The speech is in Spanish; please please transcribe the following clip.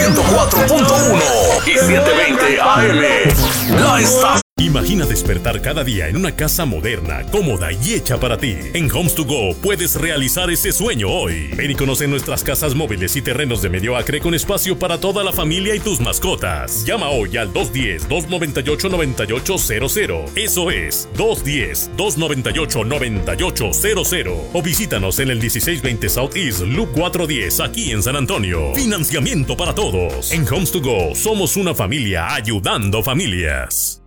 104.1 y 720 AM. La estación. Imagina despertar cada día en una casa moderna, cómoda y hecha para ti. En Homes to Go puedes realizar ese sueño hoy. Ven y conoce nuestras casas móviles y terrenos de medio acre con espacio para toda la familia y tus mascotas. Llama hoy al 210-298-9800. Eso es, 210-298-9800. O visítanos en el 1620 Southeast Loop 410 aquí en San Antonio. Financiamiento para todos. En Homes to Go somos una familia ayudando familias.